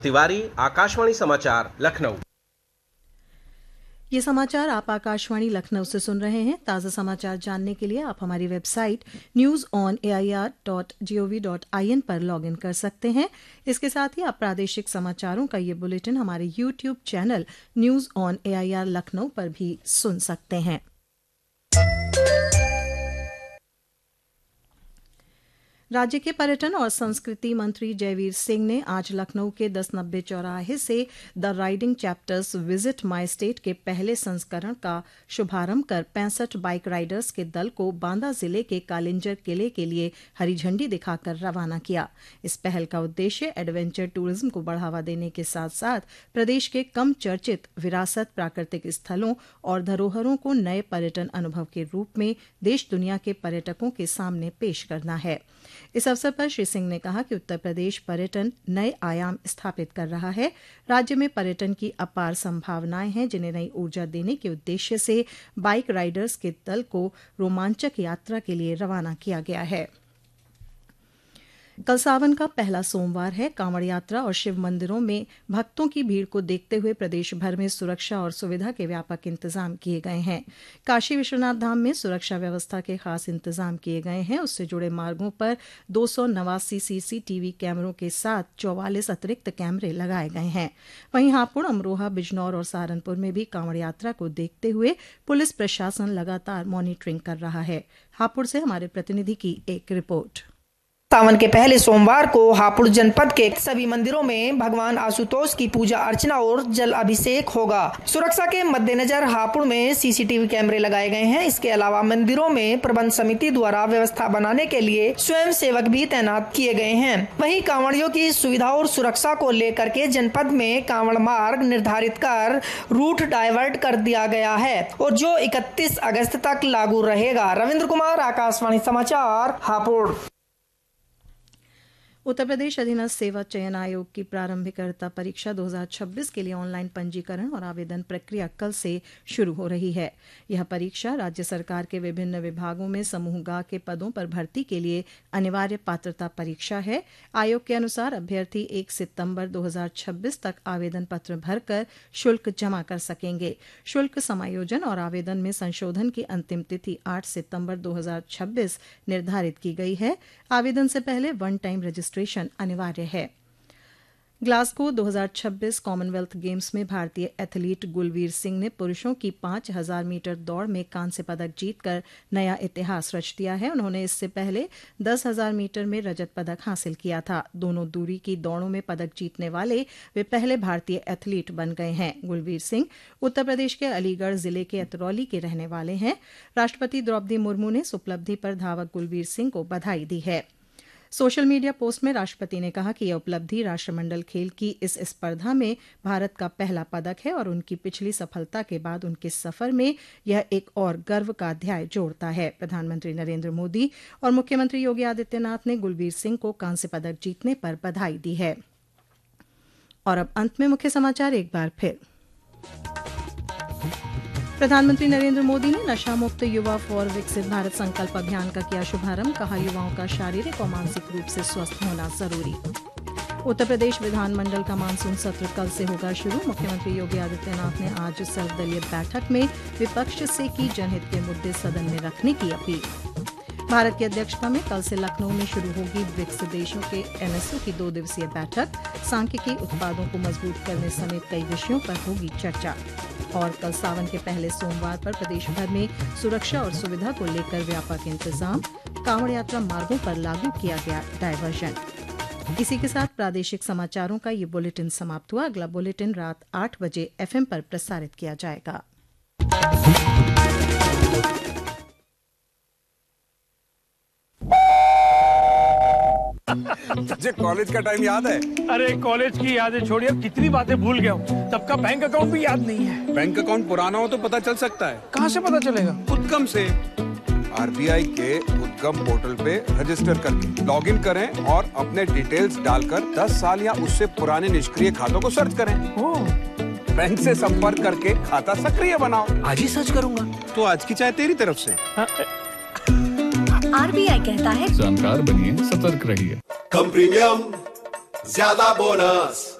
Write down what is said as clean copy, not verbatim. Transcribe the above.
तिवारी, आकाशवाणी समाचार, लखनऊ। ये समाचार आप आकाशवाणी लखनऊ से सुन रहे हैं। ताज़ा समाचार जानने के लिए आप हमारी वेबसाइट newsonair.gov.in पर लॉगिन कर सकते हैं। इसके साथ ही आप प्रादेशिक समाचारों का ये बुलेटिन हमारे YouTube channel news on AIR Lucknow पर भी सुन सकते हैं। राज्य के पर्यटन और संस्कृति मंत्री जयवीर सिंह ने आज लखनऊ के 1090 चौराहे से the riding chapters visit my state के पहले संस्करण का शुभारंभ कर 65 बाइक राइडर्स के दल को बांदा जिले के कालिंजर किले के लिए हरी झंडी दिखाकर रवाना किया। इस पहल का उद्देश्य एडवेंचर टूरिज्म को बढ़ावा देने के साथ साथ प्रदेश के कम चर्चित विरासत, प्राकृतिक स्थलों और धरोहरों को नए पर्यटन अनुभव के रूप में देश दुनिया के पर्यटकों के सामने पेश करना है। इस अवसर पर श्री सिंह ने कहा कि उत्तर प्रदेश पर्यटन नए आयाम स्थापित कर रहा है। राज्य में पर्यटन की अपार संभावनाएं हैं, जिन्हें नई ऊर्जा देने के उद्देश्य से बाइक राइडर्स के दल को रोमांचक यात्रा के लिए रवाना किया गया है। कल सावन का पहला सोमवार है। कांवड़ यात्रा और शिव मंदिरों में भक्तों की भीड़ को देखते हुए प्रदेश भर में सुरक्षा और सुविधा के व्यापक इंतजाम किए गए हैं। काशी विश्वनाथ धाम में सुरक्षा व्यवस्था के खास इंतजाम किए गए हैं। उससे जुड़े मार्गों पर 289 CCTV कैमरों के साथ 44 अतिरिक्त कैमरे लगाए गए हैं। वहीं हापुड़, अमरोहा, बिजनौर और सहारनपुर में भी कांवड़ यात्रा को देखते हुए पुलिस प्रशासन लगातार मॉनिटरिंग कर रहा है। हापुड़ से हमारे प्रतिनिधि की एक रिपोर्ट। सावन के पहले सोमवार को हापुड़ जनपद के सभी मंदिरों में भगवान आशुतोष की पूजा अर्चना और जल अभिषेक होगा। सुरक्षा के मद्देनजर हापुड़ में CCTV कैमरे लगाए गए हैं। इसके अलावा मंदिरों में प्रबंध समिति द्वारा व्यवस्था बनाने के लिए स्वयं सेवक भी तैनात किए गए हैं। वहीं कांवड़ियों की सुविधा और सुरक्षा को लेकर के जनपद में कांवड़ मार्ग निर्धारित कर रूट डाइवर्ट कर दिया गया है और जो 31 अगस्त तक लागू रहेगा। रविंद्र कुमार, आकाशवाणी समाचार, हापुड़। उत्तर प्रदेश अधीनस्थ सेवा चयन आयोग की प्रारंभिक अर्हता परीक्षा 2026 के लिए ऑनलाइन पंजीकरण और आवेदन प्रक्रिया कल से शुरू हो रही है। यह परीक्षा राज्य सरकार के विभिन्न विभागों में समूह ग के पदों पर भर्ती के लिए अनिवार्य पात्रता परीक्षा है। आयोग के अनुसार अभ्यर्थी 1 सितंबर 2026 तक आवेदन पत्र भरकर शुल्क जमा कर सकेंगे। शुल्क समायोजन और आवेदन में संशोधन की अंतिम तिथि 8 सितंबर 2026 निर्धारित की गई है। आवेदन से पहले वन टाइम रजिस्ट्रेशन अनिवार्य है। ग्लासगो 2026 कॉमनवेल्थ गेम्स में भारतीय एथलीट गुलवीर सिंह ने पुरुषों की 5000 मीटर दौड़ में कांस्य पदक जीतकर नया इतिहास रच दिया है। उन्होंने इससे पहले 10,000 मीटर में रजत पदक हासिल किया था। दोनों दूरी की दौड़ों में पदक जीतने वाले वे पहले भारतीय एथलीट बन गए हैं। गुलवीर सिंह उत्तर प्रदेश के अलीगढ़ जिले के अतरौली के रहने वाले हैं। राष्ट्रपति द्रौपदी मुर्मू ने इस उपलब्धि पर धावक गुलवीर सिंह को बधाई दी है। सोशल मीडिया पोस्ट में राष्ट्रपति ने कहा कि यह उपलब्धि राष्ट्रमंडल खेल की इस स्पर्धा में भारत का पहला पदक है और उनकी पिछली सफलता के बाद उनके सफर में यह एक और गर्व का अध्याय जोड़ता है। प्रधानमंत्री नरेंद्र मोदी और मुख्यमंत्री योगी आदित्यनाथ ने गुलवीर सिंह को कांस्य पदक जीतने पर बधाई दी है। और अब अंत में मुख्य समाचार एक बार फिर। प्रधानमंत्री नरेंद्र मोदी ने नशा मुक्त युवा फॉर विकसित भारत संकल्प अभियान का किया शुभारंभ। कहा, युवाओं का शारीरिक और मानसिक रूप से स्वस्थ होना जरूरी। उत्तर प्रदेश विधानमंडल का मानसून सत्र कल से होगा शुरू। मुख्यमंत्री योगी आदित्यनाथ ने आज सर्वदलीय बैठक में विपक्ष से की जनहित के मुद्दे सदन में रखने की अपील। भारत की अध्यक्षता में कल से लखनऊ में शुरू होगी ब्रिक्स देशों के NSO की 2 दिवसीय बैठक। सांख्यिकी उत्पादों को मजबूत करने समेत कई विषयों पर होगी चर्चा। और कल सावन के पहले सोमवार पर प्रदेश भर में सुरक्षा और सुविधा को लेकर व्यापक इंतजाम। कांवड़ यात्रा मार्गों पर लागू किया गया डायवर्जन। इसी के साथ प्रादेशिक समाचारों का ये बुलेटिन समाप्त हुआ। अगला बुलेटिन रात 8 बजे FM पर प्रसारित किया जाएगा। तुझे कॉलेज का टाइम याद है? अरे कॉलेज की यादें छोड़िए, कितनी बातें भूल गया हूँ। सबका बैंक अकाउंट भी याद नहीं है। बैंक अकाउंट पुराना हो तो पता चल सकता है। कहाँ से पता चलेगा? उद्गम से। RBI के उद्गम पोर्टल पे रजिस्टर करके लॉगिन करें और अपने डिटेल्स डालकर 10 साल या उससे पुराने निष्क्रिय खातों को सर्च करें। बैंक से संपर्क करके खाता सक्रिय बनाओ। आज ही सर्च करूंगा। तो आज की चाय तेरी तरफ से। RBI कहता है जानकार बनिए, सतर्क रहिए। कम प्रीमियम, ज्यादा बोनस।